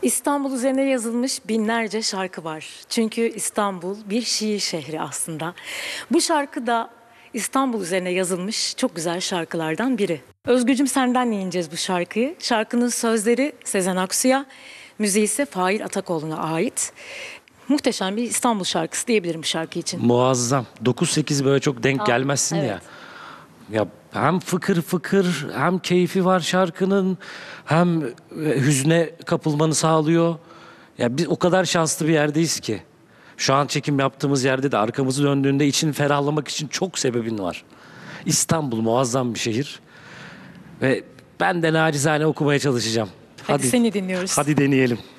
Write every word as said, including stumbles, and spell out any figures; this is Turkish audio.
İstanbul üzerine yazılmış binlerce şarkı var. Çünkü İstanbul bir şiir şehri aslında. Bu şarkı da İstanbul üzerine yazılmış çok güzel şarkılardan biri. Özgücüm senden dinleyeceğiz bu şarkıyı. Şarkının sözleri Sezen Aksu'ya, müziği ise Fail Atakoğlu'na ait. Muhteşem bir İstanbul şarkısı diyebilirim bu şarkı için. Muazzam. dokuz sekiz böyle çok denk Aa, gelmezsin evet. ya. Ya hem fıkır fıkır hem keyfi var şarkının, hem e, hüzne kapılmanı sağlıyor. Ya biz o kadar şanslı bir yerdeyiz ki. Şu an çekim yaptığımız yerde de arkamızı döndüğünde için ferahlamak için çok sebebin var. İstanbul muazzam bir şehir. Ve ben de nacizane okumaya çalışacağım. Hadi seni dinliyoruz. Hadi deneyelim.